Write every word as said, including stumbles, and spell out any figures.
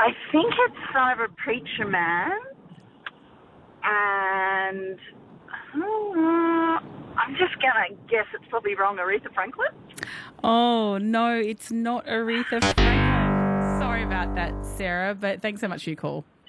I think it's Son of a Preacher Man, and uh, I'm just going to guess it's probably wrong, Aretha Franklin. Oh, no, it's not Aretha Franklin. Sorry about that, Sarah, but thanks so much for your call.